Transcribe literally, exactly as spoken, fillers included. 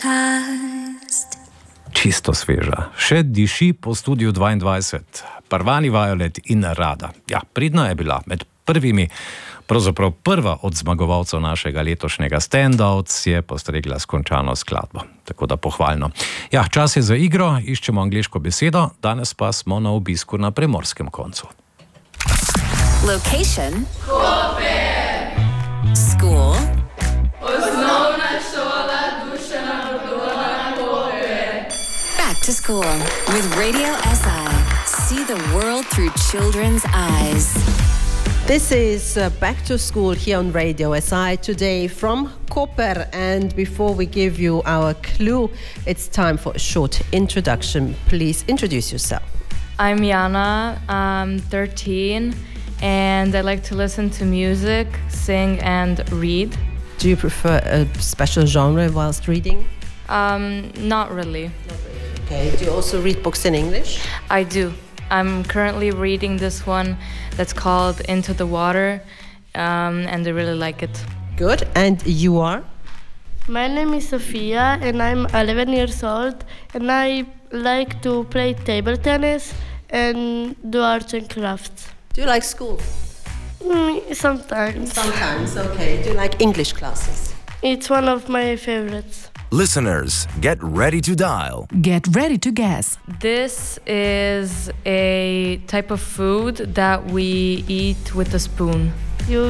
Čisto sveža, še diši po studiu dvaindvajset. Parvani Violet in Rada. Ja, pridna je bila med prvimi, pravzaprav prva od zmagovalcev našega letošnjega Standouts je postregla s končano skladbo. Tako da pohvalno. Ja, čas je za igro, iščemo angleško besedo, danes pa smo na obisku na primorskem koncu. Location. Koper. School. Osnovna šola Dušana Brdona Koper. Back to school with Radio S I. See the world through children's eyes. This is uh, Back to School here on Radio S I today from Koper. And before we give you our clue, it's time for a short introduction. Please introduce yourself. I'm Jana, I'm thirteen, and I like to listen to music, sing, and read. Do you prefer a special genre whilst reading? Um, not really. Not really. Okay. Do you also read books in English? I do. I'm currently reading this one that's called Into the Water, um, and I really like it. Good. And you are? My name is Sofia, and I'm eleven years old, and I like to play table tennis and do arts and crafts. Do you like school? Mm, sometimes. Sometimes, okay. Do you like English classes? It's one of my favorites. Listeners, get ready to dial. Get ready to guess. This is a type of food that we eat with a spoon. You